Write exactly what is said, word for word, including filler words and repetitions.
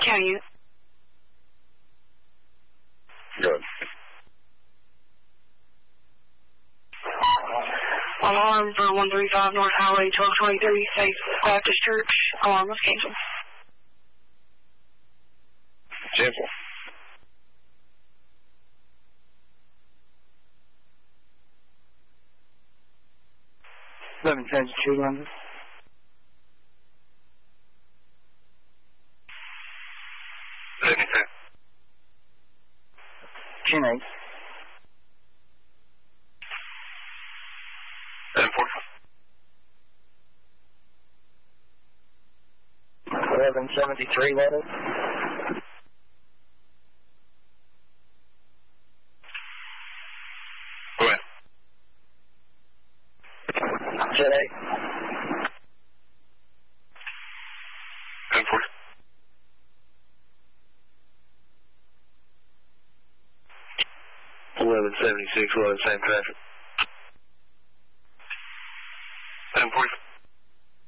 County unit. Good. Alarm for one thirty-five North Highway twelve twenty-three, Faith Baptist Church. Alarm was canceled. Cancel. eleven seventy-two London. seventy-two. ten eight. seven four. eleven seventy-three London. Go ahead. ten eight. ten four. eleven seventy-six, eleven, same traffic.